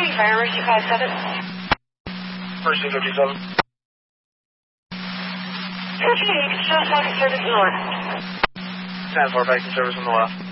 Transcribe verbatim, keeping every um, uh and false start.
reporting fire, emergency five seven. Emergency fifty-seven. fifty-eight, show target service north. ten four, banking service on the left.